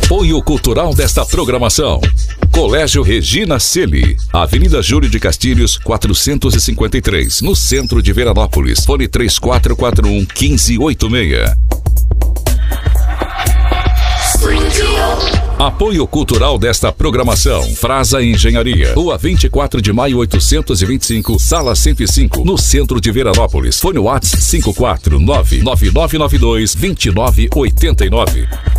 Apoio cultural desta programação: Colégio Regina Celi, Avenida Júlio de Castilhos, 453, no centro de Veranópolis. Fone 3441-1586. Apoio cultural desta programação: Frasa Engenharia, Rua 24 de Maio 825, Sala 105, no centro de Veranópolis. Fone WhatsApp 549-9992-2989.